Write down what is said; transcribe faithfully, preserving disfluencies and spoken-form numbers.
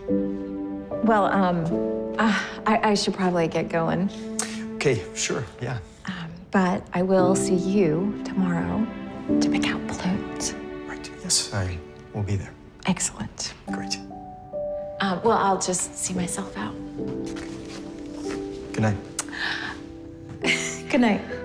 Well, um, uh, I, I should probably get going. Okay, sure, yeah. Um, but I will see you tomorrow to pick out balloons. Right, yes, I will be there. Excellent. Great. Um, well, I'll just see myself out. Good night. Good night.